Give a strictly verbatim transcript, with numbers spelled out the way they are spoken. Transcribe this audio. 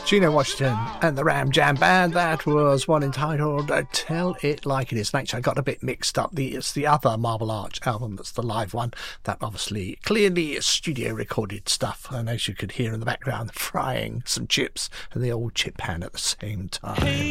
Gino Washington and the Ram Jam Band. That was one entitled uh, Tell It Like It Is. And actually, I got a bit mixed up. The, it's the other Marble Arch album that's the live one. That obviously clearly studio recorded stuff. And as you could hear in the background, frying some chips and the old chip pan at the same time.